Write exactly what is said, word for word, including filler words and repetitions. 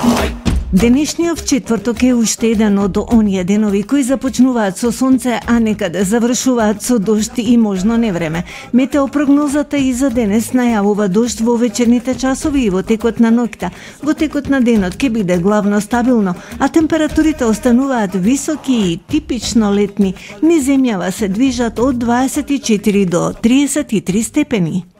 Денешниот четврток е уште еден од оние денови кои започнуваат со сонце, а некаде завршуваат со дожд и можно невреме. Метеопрогнозата и за денес најавува дожд во вечерните часови и во текот на ноќта. Во текот на денот ќе биде главно стабилно, а температурите остануваат високи и типично летни. Низ земјава се движат од дваесет и четири до триесет и три степени.